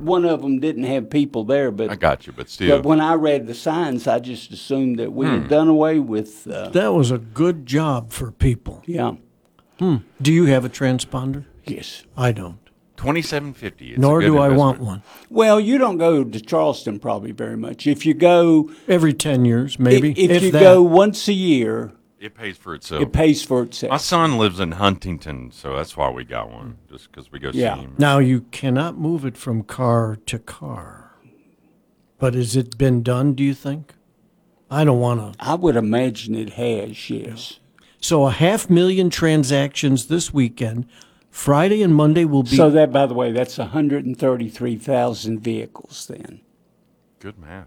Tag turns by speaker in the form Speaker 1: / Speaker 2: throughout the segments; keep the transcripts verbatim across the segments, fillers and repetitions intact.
Speaker 1: one of them didn't have people there, but
Speaker 2: I got you, but still.
Speaker 1: But when I read the signs, I just assumed that we hmm. had done away with. Uh,
Speaker 3: that was a good job for people.
Speaker 1: Yeah.
Speaker 3: Hmm. Do you have a transponder?
Speaker 1: Yes.
Speaker 3: I don't.
Speaker 2: Twenty-seven fifty.
Speaker 3: Nor do
Speaker 2: investment.
Speaker 3: I want one.
Speaker 1: Well, you don't go to Charleston probably very much. If you go
Speaker 3: every ten years, maybe.
Speaker 1: If, if, if you
Speaker 3: that.
Speaker 1: go once a year,
Speaker 2: it pays for itself.
Speaker 1: It pays for itself.
Speaker 2: My son lives in Huntington, so that's why we got one, just because we go
Speaker 1: yeah.
Speaker 2: see him.
Speaker 3: Now you cannot move it from car to car, but has it been done? Do you think? I don't want to.
Speaker 1: I would imagine it has. Yes.
Speaker 3: So a half million transactions this weekend. Friday and Monday will be.
Speaker 1: So that, by the way, that's one hundred thirty-three thousand vehicles then.
Speaker 2: Good math.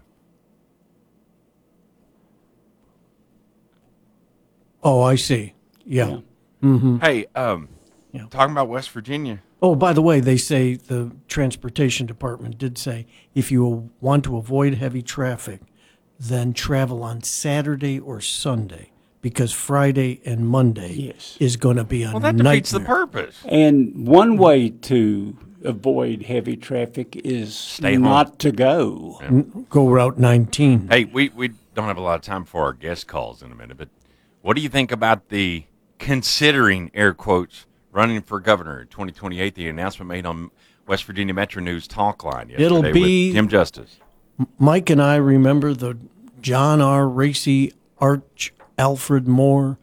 Speaker 3: Oh, I see. Yeah.
Speaker 1: yeah.
Speaker 3: Mm-hmm.
Speaker 2: Hey, um, yeah. talking about West Virginia.
Speaker 3: Oh, by the way, they say the Transportation Department did say if you want to avoid heavy traffic, then travel on Saturday or Sunday. Because Friday and Monday
Speaker 1: yes.
Speaker 3: is going to be a
Speaker 2: well, that
Speaker 3: nightmare.
Speaker 2: defeats the purpose.
Speaker 1: And one way to avoid heavy traffic is
Speaker 2: Stay
Speaker 1: not
Speaker 2: home.
Speaker 1: to go.
Speaker 3: Yeah. Go Route nineteen.
Speaker 2: Hey, we, we don't have a lot of time for our guest calls in a minute, but what do you think about the considering, air quotes, running for governor in twenty twenty-eight, the announcement made on West Virginia Metro News Talk Line yesterday
Speaker 3: It'll be,
Speaker 2: with Tim Justice?
Speaker 3: Mike and I remember the John R. Racy Arch Alfred Moore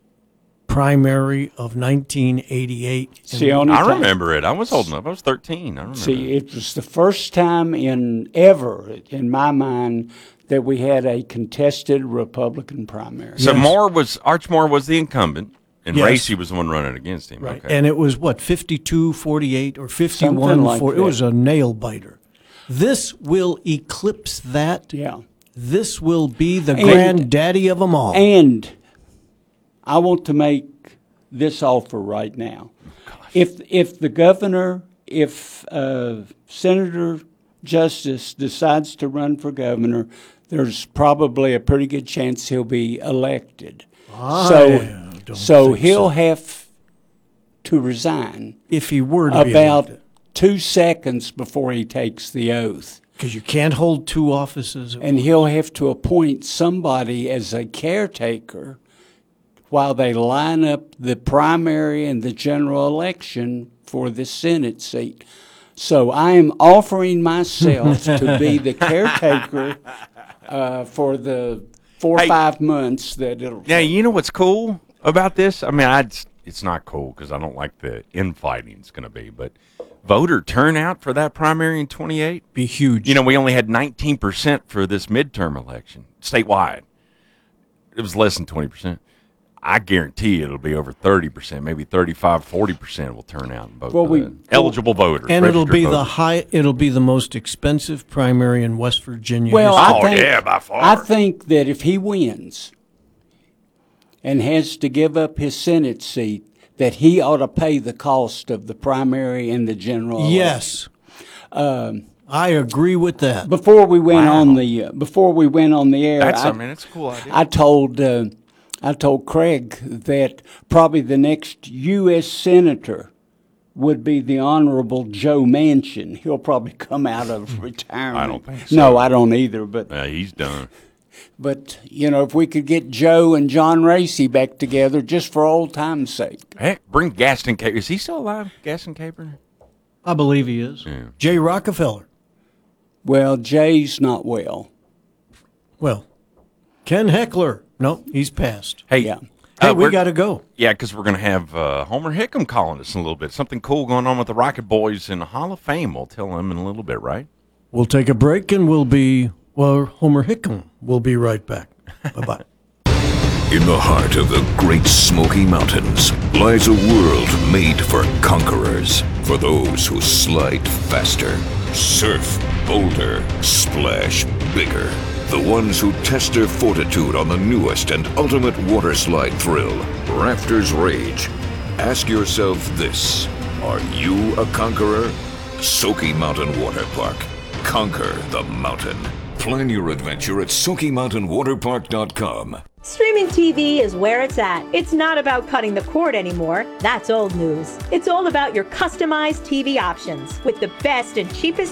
Speaker 3: primary of nineteen eighty-eight.
Speaker 1: See, I
Speaker 2: remember it. I was old enough. I was thirteen. I remember
Speaker 1: See,
Speaker 2: it.
Speaker 1: it was the first time in ever, in my mind, that we had a contested Republican primary.
Speaker 2: So
Speaker 3: yes.
Speaker 2: Moore was, Arch Moore was the incumbent, and
Speaker 3: yes.
Speaker 2: Racy was the one running against him.
Speaker 3: Right.
Speaker 2: Okay.
Speaker 3: And it was, what, fifty-two forty-eight or fifty-one
Speaker 1: like
Speaker 3: forty? It was a nail-biter. This will eclipse that.
Speaker 1: Yeah.
Speaker 3: This will be the
Speaker 1: And-
Speaker 3: granddaddy of them all.
Speaker 1: And I want to make this offer right now. If if the governor, if uh, Senator Justice decides to run for governor, there's probably a pretty good chance he'll be elected.
Speaker 3: I
Speaker 1: so
Speaker 3: don't
Speaker 1: so
Speaker 3: think
Speaker 1: he'll
Speaker 3: so.
Speaker 1: have to resign
Speaker 3: If he were to be
Speaker 1: about
Speaker 3: elected.
Speaker 1: two seconds before he takes the oath.
Speaker 3: Because you can't hold two offices.
Speaker 1: And he'll have to appoint somebody as a caretaker while they line up the primary and the general election for the Senate seat. So I am offering myself to be the caretaker uh, for the four or
Speaker 2: Hey,
Speaker 1: five months that it'll
Speaker 2: Now,
Speaker 1: take.
Speaker 2: you know what's cool about this? I mean, I'd, it's not cool because I don't like the infighting it's going to be, but voter turnout for that primary in twenty-eight?
Speaker 3: Be huge.
Speaker 2: You know, we only had nineteen percent for this midterm election, statewide. It was less than twenty percent. I guarantee it'll be over thirty percent, maybe thirty-five, forty percent will turn out and vote.
Speaker 1: Well, we-
Speaker 2: uh, eligible voters.
Speaker 3: and it'll be
Speaker 2: registered
Speaker 3: the
Speaker 2: voters.
Speaker 3: high. It'll be the most expensive primary in West Virginia.
Speaker 1: Well,
Speaker 3: history.
Speaker 1: I
Speaker 2: Oh,
Speaker 1: think,
Speaker 2: yeah, by far.
Speaker 1: I think that if he wins and has to give up his Senate seat, that he ought to pay the cost of the primary and the general election.
Speaker 3: yes, um, I agree with that.
Speaker 1: Before we went
Speaker 2: Wow.
Speaker 1: on the uh, before we went on the air,
Speaker 2: That's,
Speaker 1: I,
Speaker 2: I mean, it's a cool idea.
Speaker 1: I told uh, I told Craig that probably the next U S senator would be the Honorable Joe Manchin. He'll probably come out of retirement.
Speaker 2: I don't think so.
Speaker 1: No, I don't either. But
Speaker 2: Uh, he's done.
Speaker 1: but you know, if we could get Joe and John Racy back together just for old time's sake.
Speaker 2: Heck, bring Gaston Caper. Is he still alive, Gaston Caper?
Speaker 3: I believe he is.
Speaker 2: Yeah.
Speaker 3: Jay Rockefeller.
Speaker 1: Well, Jay's not well.
Speaker 3: Well, Ken Heckler. No, he's passed.
Speaker 2: Hey,
Speaker 1: Yeah.
Speaker 3: Hey,
Speaker 2: uh,
Speaker 3: we
Speaker 2: we're-
Speaker 3: got to go.
Speaker 2: Yeah, because we're going to have uh, Homer Hickam calling us in a little bit. Something cool going on with the Rocket Boys in the Hall of Fame. We'll tell him in a little bit, right?
Speaker 3: We'll take a break and we'll be, well, Homer Hickam will be right back. Bye-bye.
Speaker 4: In the heart of the Great Smoky Mountains lies a world made for conquerors, for those who slide faster, surf bolder, splash bigger, the ones who test their fortitude on the newest and ultimate water slide thrill, Rafters Rage. Ask yourself this: are you a conqueror? Smoky Mountain Water Park. Conquer the mountain. Plan your adventure at Smoky Mountain Water Park dot com.
Speaker 5: Streaming T V is where it's at. It's not about cutting the cord anymore. That's old news. It's all about your customized T V options with the best and cheapest